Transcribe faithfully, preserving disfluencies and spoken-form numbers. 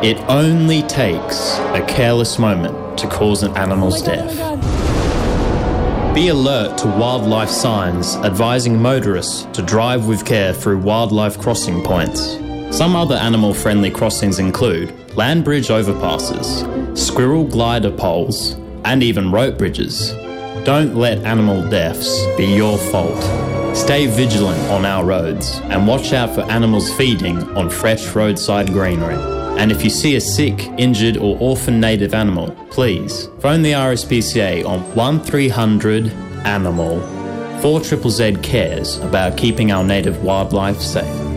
It only takes a careless moment to cause an animal's death. Be alert to wildlife signs advising motorists to drive with care through wildlife crossing points. Some other animal-friendly crossings include land bridge overpasses, squirrel glider poles, and even rope bridges. Don't let animal deaths be your fault. Stay vigilant on our roads and watch out for animals feeding on fresh roadside greenery. And if you see a sick, injured or orphaned native animal, please phone the R S P C A on one three hundred animal. four Z Z Z cares about keeping our native wildlife safe.